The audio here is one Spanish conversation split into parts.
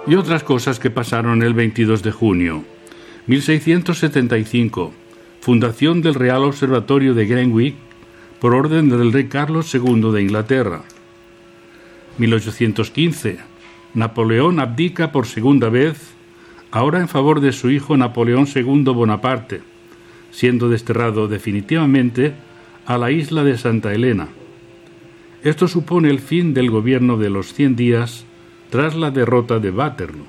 Y otras cosas que pasaron el 22 de junio. 1675. Fundación del Real Observatorio de Greenwich por orden del rey Carlos II de Inglaterra. 1815. Napoleón abdica por segunda vez, ahora en favor de su hijo Napoleón II Bonaparte, siendo desterrado definitivamente a la isla de Santa Elena. Esto supone el fin del gobierno de los 100 días tras la derrota de Waterloo.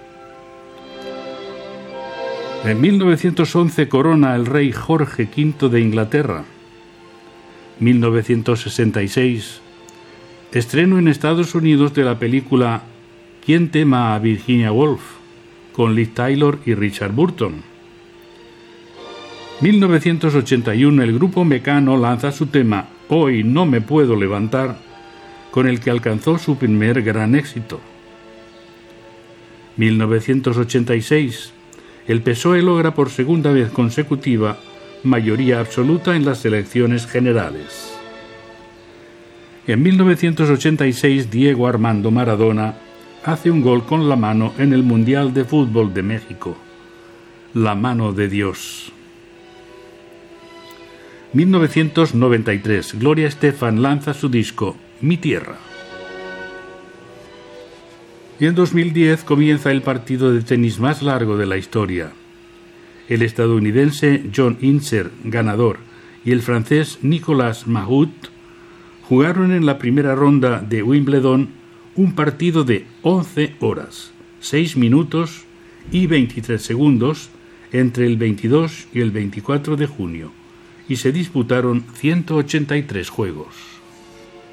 En 1911 corona el rey Jorge V de Inglaterra. 1966. Estreno en Estados Unidos de la película ¿Quién tema a Virginia Woolf?, con Liv Tyler y Richard Burton. 1981 el grupo Mecano lanza su tema Hoy no me puedo levantar, con el que alcanzó su primer gran éxito. 1986 el PSOE logra por segunda vez consecutiva mayoría absoluta en las elecciones generales. En 1986 Diego Armando Maradona hace un gol con la mano en el Mundial de Fútbol de México. La mano de Dios. 1993 Gloria Estefan lanza su disco Mi Tierra. Y en 2010 comienza el partido de tenis más largo de la historia. El estadounidense John Isner, ganador, y el francés Nicolas Mahut jugaron en la primera ronda de Wimbledon un partido de 11 horas, 6 minutos y 23 segundos entre el 22 y el 24 de junio, y se disputaron 183 juegos.